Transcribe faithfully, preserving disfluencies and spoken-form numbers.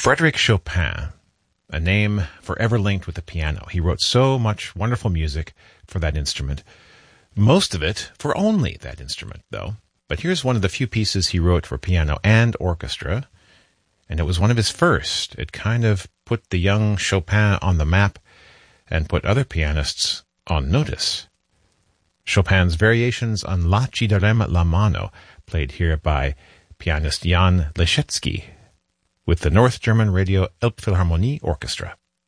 Frédéric Chopin, a name forever linked with the piano. He wrote so much wonderful music for that instrument. Most of it for only that instrument, though. But here's one of the few pieces he wrote for piano and orchestra, and it was one of his first. It kind of put the young Chopin on the map and put other pianists on notice. Chopin's Variations on La ci darem la mano, played here by pianist Jan Leschetski with the North German Radio Elbphilharmonie Orchestra.